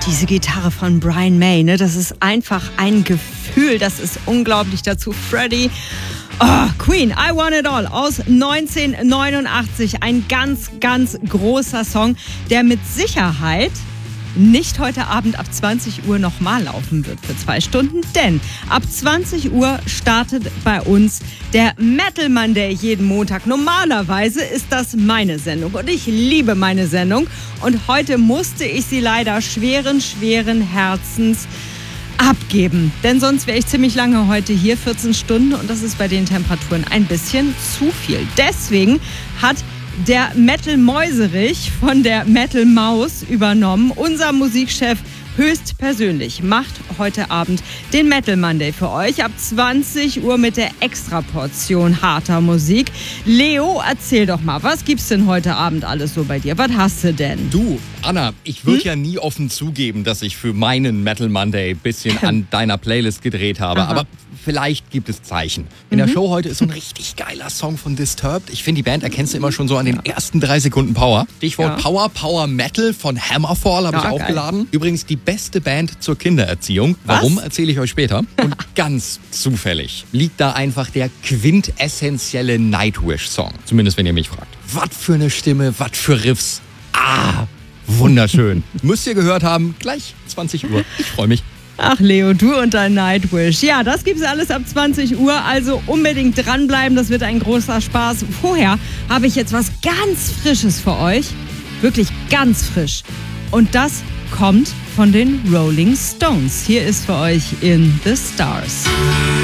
Diese Gitarre von Brian May, ne, das ist einfach ein Gefühl, das ist unglaublich. Dazu Freddie. Oh, Queen, I Want It All aus 1989. Ein ganz, ganz großer Song, der mit Sicherheit nicht heute Abend ab 20 Uhr nochmal laufen wird für 2 Stunden, denn ab 20 Uhr startet bei uns der Metal Monday jeden Montag. Normalerweise ist das meine Sendung und ich liebe meine Sendung und heute musste ich sie leider schweren Herzens abgeben, denn sonst wäre ich ziemlich lange heute hier, 14 Stunden, und das ist bei den Temperaturen ein bisschen zu viel. Deswegen hat der Metal Mäuserich von der Metal Maus übernommen. Unser Musikchef höchstpersönlich macht heute Abend den Metal Monday für euch ab 20 Uhr mit der Extraportion harter Musik. Leo, erzähl doch mal, was gibt's denn heute Abend alles so bei dir? Was hast du denn? Du, Anna, ich würde ja nie offen zugeben, dass ich für meinen Metal Monday ein bisschen an deiner Playlist gedreht habe, aber vielleicht gibt es Zeichen. In der Show heute ist so ein richtig geiler Song von Disturbed. Ich finde, die Band erkennst du immer schon so an den ersten 3 Sekunden Power. Stichwort Power Metal von Hammerfall habe ich aufgeladen. Übrigens die beste Band zur Kindererziehung. Warum, erzähle ich euch später. Und ganz zufällig liegt da einfach der quintessentielle Nightwish-Song. Zumindest, wenn ihr mich fragt. Was für eine Stimme, was für Riffs. Wunderschön. Müsst ihr gehört haben, gleich 20 Uhr. Ich freue mich. Ach Leo, du und dein Nightwish. Ja, das gibt's alles ab 20 Uhr, also unbedingt dranbleiben, das wird ein großer Spaß. Vorher habe ich jetzt was ganz Frisches für euch, wirklich ganz frisch. Und das kommt von den Rolling Stones. Hier ist für euch In the Stars.